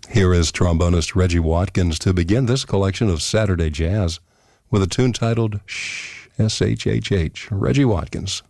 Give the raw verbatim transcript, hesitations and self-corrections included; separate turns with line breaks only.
Here is trombonist Reggie Watkins to begin this collection of Saturday Jazz with a tune titled Shh, S H H H. Reggie Watkins.